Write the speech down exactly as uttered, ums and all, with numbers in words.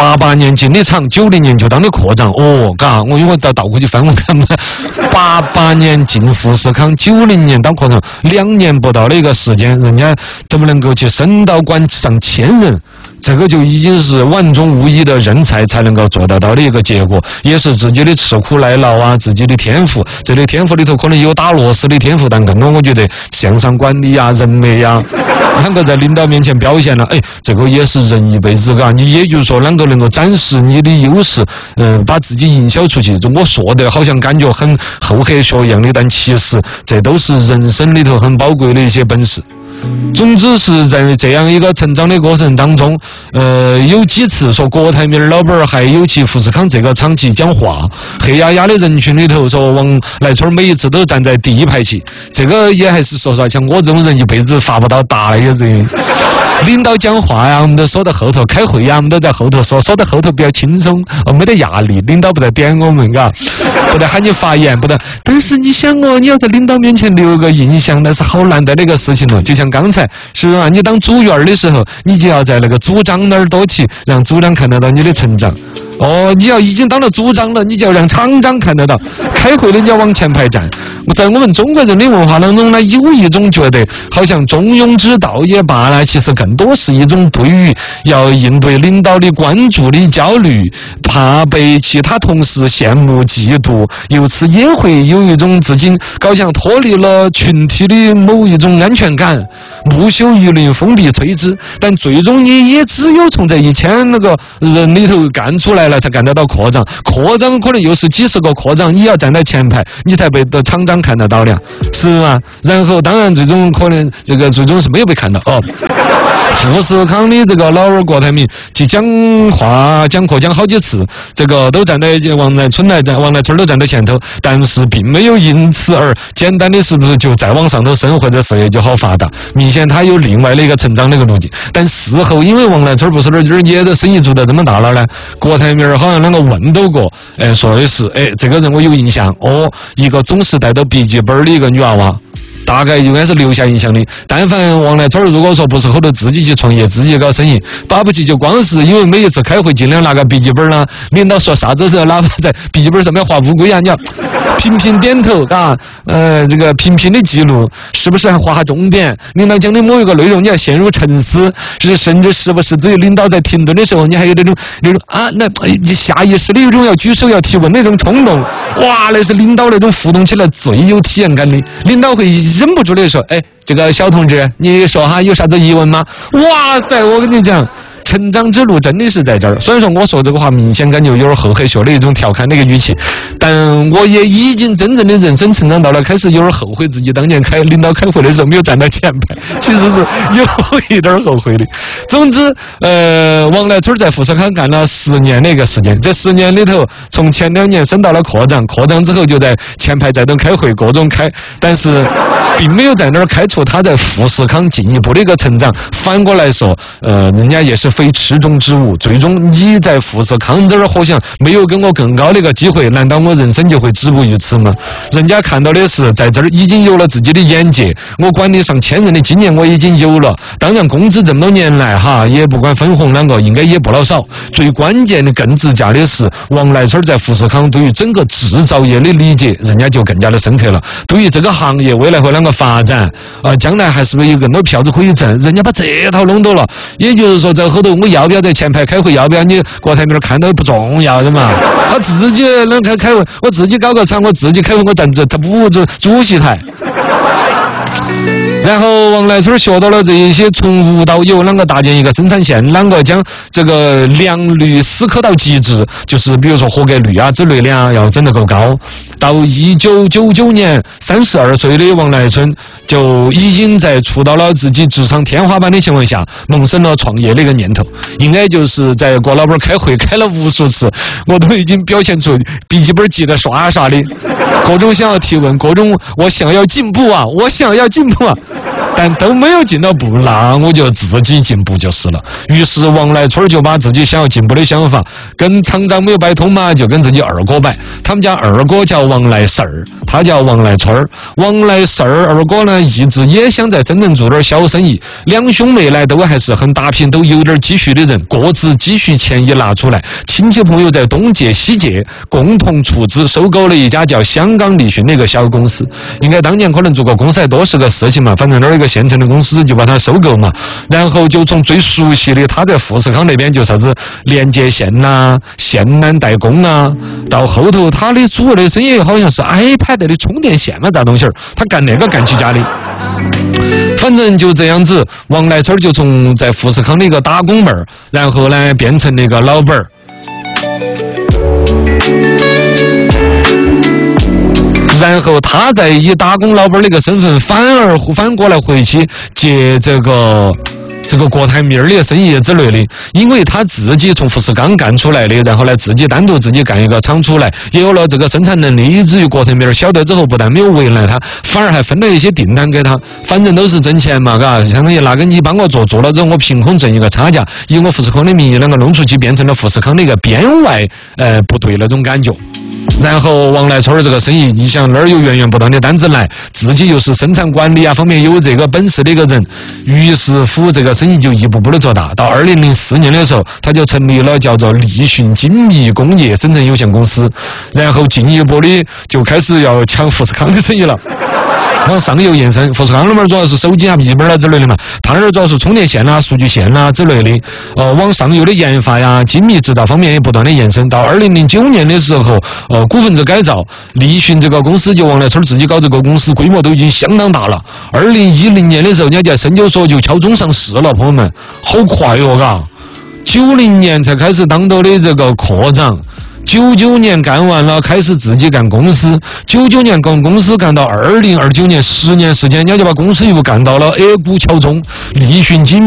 八八年进的厂，九零年就当的科长。哦，嘎，我因为到倒过去翻我看嘛，八八年进富士康，九零年当科长，两年不到的一个时间，人家怎么能够去升到管上千人？这个就已经是万中无一的人才才能够做得到的一个结果，也是自己的吃苦耐劳啊，自己的天赋。这里天赋里头可能有打螺丝的天赋，但更多我觉得向上管理啊、人脉呀、啊，啷个在领导面前表现了，哎，这个也是人一辈子嘎。你也就是说，啷个能够展示你的优势，嗯、呃，把自己营销出去。我说的好像感觉很厚黑学一样的，但其实这都是人生里头很宝贵的一些本事。总之是在这样一个成长的过程当中，呃，有几次说郭台铭老板儿还有去富士康这个厂去讲话，黑压压的人群里头说王来春每一次都站在第一排去，这个也还是说实话，像我这种人一辈子发不到达那些人。领导讲话呀，我们都缩在后头；开会呀，我们都在后头说，缩在后头比较轻松，没得压力。领导不得点我们，嘎，不得喊你发言，不得。但是你想哦，你要在领导面前留个印象，那是好难得的一个事情了。就像刚才是不是啊？你当组员的时候，你就要在那个组长那儿多去，让组长看得到你的成长。哦，你要已经当了组长了，你就要让厂长看得到。开会的你要往前排站。在我们中国人的文化当中呢，有一种觉得好像中庸之道也罢呢，其实更多是一种对于要应对领导的关注的焦虑，怕被其他同事羡慕嫉妒，由此也会有一种自己好像脱离了群体的某一种安全感，木秀于林，风必摧之。但最终你也只有从这一千那个人里头干出来了，才干得到科长。科长可能又是几十个科长，你要站在前排，你才被的厂长看得到了，是吗？然后当然最终可能这个最终是没有被看到哦。富士康的这个老二郭台铭去讲话讲课讲好几次，这个都站在王来春来站王来春都站在前头，但是并没有因此而简单的是不是就再往上头升或者事业就好发达，明显他有另外的一个成长的一个路径。但事后因为王来春不是那儿也的生意做得这么大了呢，郭台铭好像那个问到过，哎，说的是哎这个人我有印象哦，一个总是带着笔记本的一个女娃娃。大概应该是留下印象的。但凡王来春如果说不是后头自己去创业、自己搞生意，巴不起就光是因为每一次开会尽量拿个笔记本啦，领导说啥子时候，哪怕在笔记本上面画乌龟啊，你要频频点头，嘎，呃，这个频频的记录，是不是还画下重点？领导讲的某一个内容，你要陷入沉思，是甚至是不是只有领导在停顿的时候，你还有那种那种啊，那你下意识的有种要举手要提问那种冲动，哇，那是领导那种互动起来最有体验感的，领导会忍不住的说，哎，这个小同志，你说哈有啥子疑问吗？哇塞，我跟你讲，成长之路真的是在这儿。虽然说我说这个话明显感觉有点厚黑学的一种调侃的一个语气，但我也已经真正的人生成长到了开始有点后悔自己当年开领导开会的时候没有站到前排，其实是有一点后悔的。总之，呃，王来春在富士康干了十年的一个时间，这十年里头，从前两年升到了科长，科长之后就在前排在那开会，各种开，但是并没有在那儿开出他在富士康进一步的一个成长。反过来说，呃，人家也是非池中之物，最终你在富士康这儿好像没有跟我更高的一个机会，难道我人生就会止步于此吗？人家看到的是在这儿已经有了自己的眼界，我管理上千人的经验我已经有了，当然工资这么多年来哈也不管分红啷个应该也不老少。最关键的更直价的是王来春在富士康对于整个制造业的理解，人家就更加的深刻了。对于这个行业未来会啷个发展啊、呃，将来还是不是有更多票子可以挣，人家把这套弄到了。也就是说在后头我要不要在前排开会，要不要你郭台铭看到不重要的嘛，他自己能开开会，我自己搞个厂，我自己开会，我站着他不主主席台。然后王来春学到了这一些，从无到有，啷个搭建一个生产线，啷个将这个良率思考到极致，就是比如说合格率啊之类的啊，要整得够高。到一九九九年，三十二岁的王来春就已经在触到了自己职场天花板的情况下，萌生了创业的一个念头。应该就是在郭老板开会开了无数次，我都已经表现出笔记本记得刷刷的，各种想要提问，各种我想要进步啊，我想要进步啊。 但都没有进到步，那我就自己进步就是了。于是王来春就把自己想要进步的想法跟厂长没有摆通嘛，就跟自己二哥摆。他们家二哥叫王来事儿，他叫王来春儿。王来事儿二哥呢，一直也想在深圳做点小生意。两兄妹呢，都还是很打拼，都有点积蓄的人，各自积蓄钱一拿出来，亲戚朋友在东借西借，共同出资收购了一家叫香港立讯的一个小公司。应该当年可能做过公司还多是个事情嘛，反正那儿一个县城的公司就把它收购嘛，然后就从最熟悉的他在富士康那边就啥子连接线呐、线缆代工啊，到后头他的主要的生意好像是 iPad 的充电线嘛，啥东西儿，他干那个干起家的。反正就这样子，王来春就从在富士康的一个打工妹儿，然后呢变成那个老板儿。然后他在以打工老板那个身份，反而反过来回去接这个这个国台面儿的生意之类的，因为他自己从富士康干出来的，然后呢自己单独自己干一个厂出来，也有了这个生产能力，以至于国台面儿晓得之后，不但没有为难他，反而还分了一些订单给他，反正都是挣钱嘛，嘎，相当于那个你帮我做，做了之后我凭空挣一个差价，以我富士康的名义啷个弄出去，变成了富士康的一个边外呃部队那种感觉。然后王来春儿这个生意，你想那儿有源源不断的单子来，自己又是生产管理啊方面有这个本事的一个人，于是乎这个生意就一步步的做大。到二零零四年的时候，他就成立了叫做立讯精密工业生产有限公司，然后进一步的就开始要抢富士康的生意了。往上游延伸，富士康那边主要是手机啊、笔记本啊之类的嘛，他那儿主要是充电线啦、数据线啦之类的。呃，往上游的研发呀、精密制造方面也不断的延伸。到二零零九年的时候，呃，股份制改造，立讯这个公司就王来春自己搞这个公司，规模都已经相当大了。二零一零年的时候，人家在深交所就敲钟上市了，朋友们，好快哦，嘎！九零年才开始当到的这个科长。九九年干完了，开始自己干公司。九九年干公司干到二零二九年，十年时间，人家就把公司又干到了 A 股敲钟，立讯精